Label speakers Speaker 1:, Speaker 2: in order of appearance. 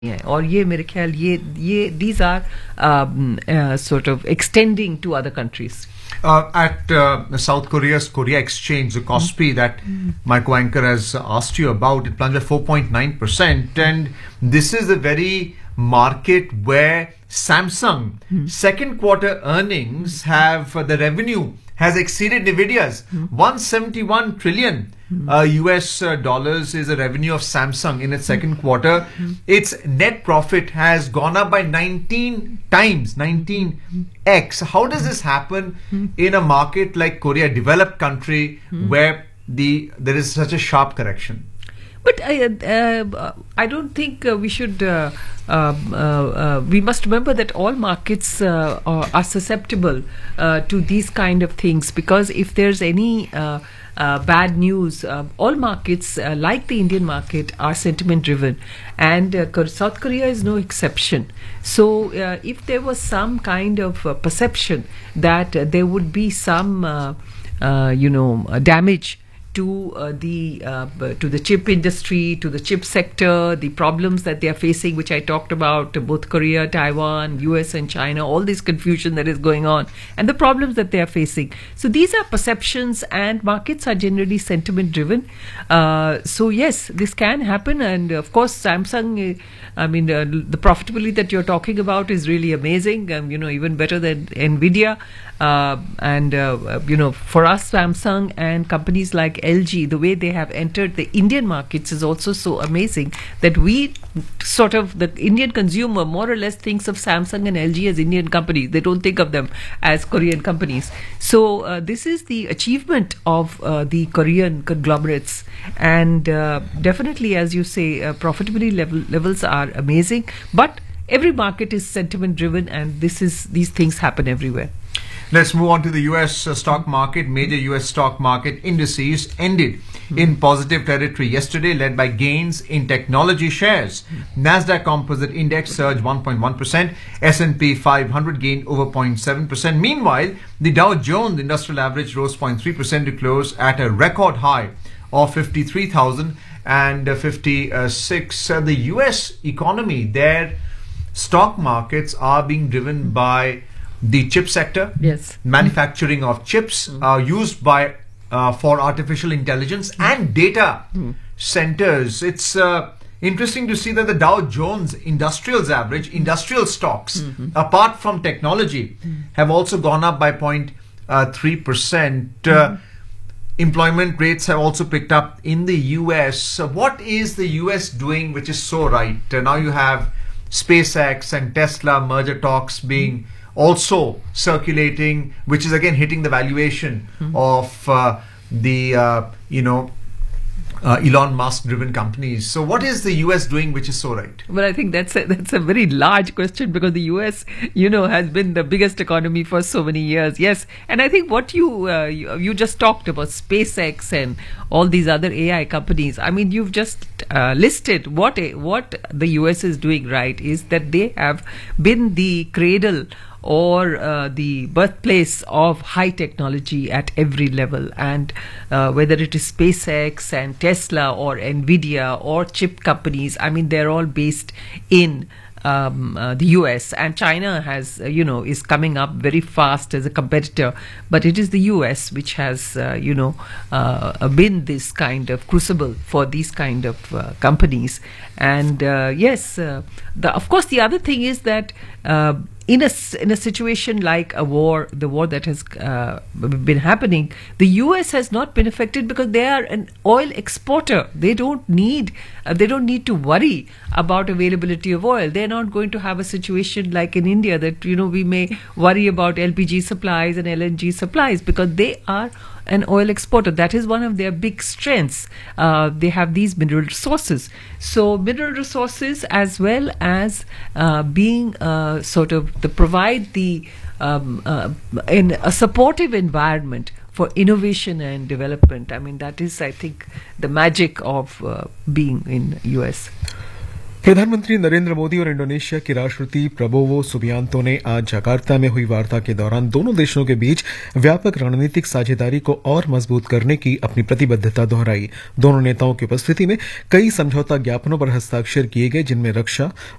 Speaker 1: है और ये मेरे ख्याल ये these are sort of extending to other countries.
Speaker 2: At South Korea's Korea Exchange, the Kospi that my co-anchor has asked you about, it plunged by 4.9%, and this is a very market where Samsung second quarter earnings have the revenue has exceeded Nvidia's 171 trillion US dollars is the revenue of Samsung in its second quarter. Its net profit has gone up by 19 times, 19x. How does this happen in a market like Korea, developed country, where there is such a sharp correction?
Speaker 1: But I don't think we should. We must remember that all markets are susceptible to these kind of things, because if there's any bad news, all markets, like the Indian market, are sentiment driven, and South Korea is no exception. So if there was some kind of perception that there would be some damage to the chip industry, to the chip sector, the problems that they are facing, which I talked about, both Korea, Taiwan, US and China, all this confusion that is going on, and the problems that they are facing. So these are perceptions, and markets are generally sentiment driven. So yes, this can happen, and of course Samsung, the profitability that you're talking about is really amazing, even better than Nvidia. For us, Samsung and companies like LG, the way they have entered the Indian markets is also so amazing that the Indian consumer more or less thinks of Samsung and LG as Indian companies. They don't think of them as Korean companies. So this is the achievement of the Korean conglomerates, and definitely, as you say, profitability levels are amazing. But every market is sentiment driven, and these things happen everywhere.
Speaker 2: Let's move on to the US stock market. Major US stock market indices ended in positive territory yesterday, led by gains in technology shares. Nasdaq Composite Index surged 1.1%. S&P 500 gained over 0.7%. Meanwhile, the Dow Jones Industrial Average rose 0.3% to close at a record high of 53,056. The US economy, their stock markets are being driven by the chip sector,
Speaker 1: yes,
Speaker 2: manufacturing of chips used for artificial intelligence and data centers. It's interesting to see that the Dow Jones Industrials Average, industrial stocks, apart from technology, have also gone up by 0.3%. Employment rates have also picked up in the US. What is the US doing which is so right? Now you have SpaceX and Tesla merger talks being also circulating, which is again hitting the valuation of Elon Musk driven companies. So what is the US doing which is so right?
Speaker 1: Well, I think that's a very large question, because the US has been the biggest economy for so many years. Yes, and I think what you just talked about, SpaceX and all these other AI companies, you've just listed what the US is doing right is that they have been the cradle or the birthplace of high technology at every level, and whether it is SpaceX and Tesla or Nvidia or chip companies, they're all based in the US, and China has is coming up very fast as a competitor, but it is the US which has been this kind of crucible for these kind of companies. And of course the other thing is that in a situation like the war that has been happening, the US has not been affected because they are an oil exporter. They don't need to worry about availability of oil. They're not going to have a situation like in India that we may worry about LPG supplies and LNG supplies, because they are an oil exporter. That is one of their big strengths. They have these mineral resources. So mineral resources, as well as being provide the in a supportive environment for innovation and development. That is, I think, the magic of being in US.
Speaker 3: प्रधानमंत्री नरेंद्र मोदी और Indonesia के राष्ट्रपति Prabowo Subianto ने आज Jakarta में हुई वार्ता के दौरान दोनों देशों के बीच व्यापक रणनीतिक साझेदारी को और मजबूत करने की अपनी प्रतिबद्धता दोहराई। दोनों नेताओं की उपस्थिति में कई समझौता ज्ञापनों पर हस्ताक्षर किए गए, जिनमें रक्षा,